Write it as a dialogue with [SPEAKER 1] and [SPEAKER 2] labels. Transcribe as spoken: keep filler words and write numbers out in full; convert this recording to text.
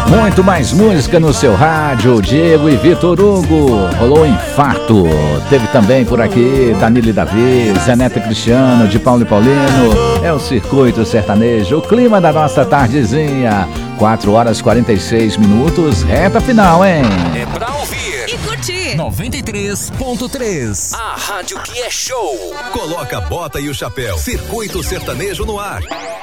[SPEAKER 1] Muito mais música no seu rádio. Diego e Vitor Hugo. Rolou infarto. Teve também por aqui Danilo e Davi, Zeneta Cristiano, de Paulo e Paulino. É o Circuito Sertanejo. O clima da nossa tardezinha. quatro horas e quarenta e seis minutos. Reta final, hein?
[SPEAKER 2] É pra ouvir
[SPEAKER 3] e curtir.
[SPEAKER 2] noventa e três ponto três.
[SPEAKER 4] A rádio que é show. Coloca a bota e o chapéu. Circuito Sertanejo no ar.